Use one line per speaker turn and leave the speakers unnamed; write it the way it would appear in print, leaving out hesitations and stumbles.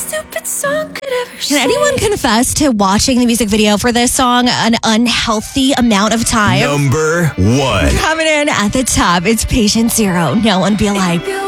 stupid song could ever
Can anyone confess to watching the music video for this song an unhealthy amount of time?
Number 1.
Coming in at the top, it's Patient Zero. No One Be Like.